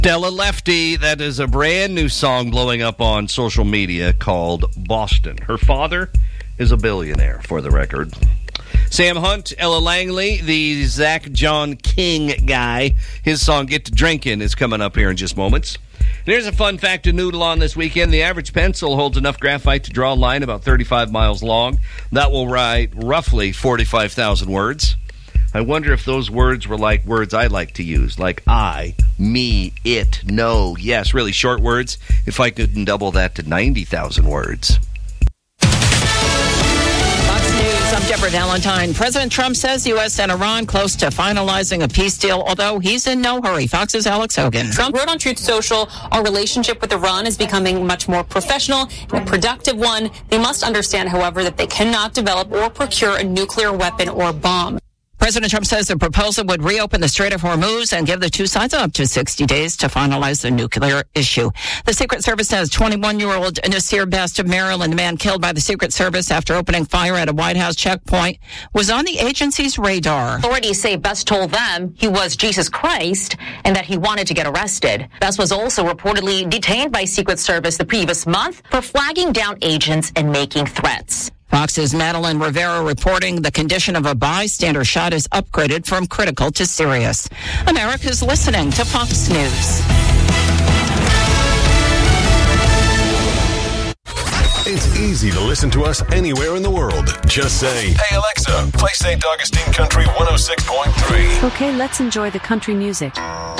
Della Lefty, that is a brand new song blowing up on social media called Boston. Her father is a billionaire, for the record. Sam Hunt, Ella Langley, the Zach John King guy. His song Get to Drinkin' is coming up here in just moments. And here's a fun fact to noodle on this weekend. The average pencil holds enough graphite to draw a line about 35 miles long. That will write roughly 45,000 words. I wonder if those words were like words I like to use, like I, me, it, no, yes, really short words, if I could double that to 90,000 words. Fox News, I'm Deborah Valentine. President Trump says U.S. and Iran close to finalizing a peace deal, although he's in no hurry. Fox's Alex Hogan. Trump wrote on Truth Social, our relationship with Iran is becoming much more professional and a productive one. They must understand, however, that they cannot develop or procure a nuclear weapon or bomb. President Trump says the proposal would reopen the Strait of Hormuz and give the two sides up to 60 days to finalize the nuclear issue. The Secret Service says 21-year-old Nasir Best of Maryland, the man killed by the Secret Service after opening fire at a White House checkpoint, was on the agency's radar. Authorities say Best told them he was Jesus Christ and that he wanted to get arrested. Best was also reportedly detained by Secret Service the previous month for flagging down agents and making threats. Fox's Madeline Rivera reporting the condition of a bystander shot is upgraded from critical to serious. America's listening to Fox News. It's easy to listen to us anywhere in the world. Just say, "Hey Alexa, play St. Augustine Country 106.3. Okay, let's enjoy the country music.